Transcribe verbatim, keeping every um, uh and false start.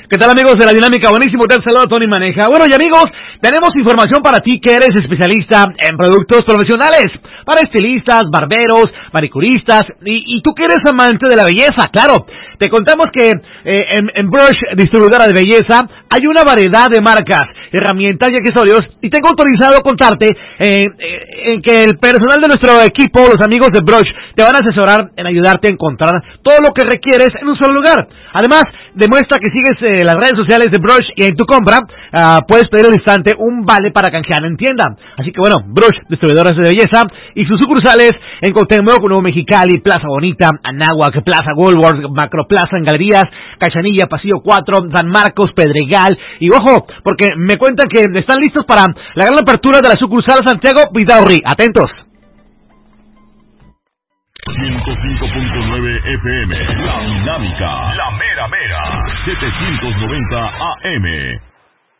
¿Qué tal, amigos de La Dinámica? Buenísimo, te saludo Tony Maneja. Bueno, y amigos, tenemos información para ti que eres especialista en productos profesionales, para estilistas, barberos, manicuristas, y, y tú que eres amante de la belleza, claro. Te contamos que eh, en, en Brush, distribuidora de belleza, hay una variedad de marcas, herramientas y accesorios, y tengo autorizado contarte eh, eh, en que el personal de nuestro equipo, los amigos de Brush, te van a asesorar en ayudarte a encontrar todo lo que requieres en un solo lugar. Además, demuestra que sigues eh, las redes sociales de Brush y en tu compra uh, puedes pedir al instante un vale para canjear en tienda. Así que bueno, Brush, distribuidoras de belleza, y sus sucursales en Cuauhtémoc, Nuevo Mexicali, Plaza Bonita, Anáhuac, Plaza Woolworth, Macroplaza en Galerías, Cachanilla, Pasillo cuatro, San Marcos, Pedregal. Y ojo, porque me cuentan que están listos para la gran apertura de la sucursal Santiago Vidaurri. Atentos. ciento cinco punto nueve F M, La Dinámica, La Mera Mera, setecientos noventa A M.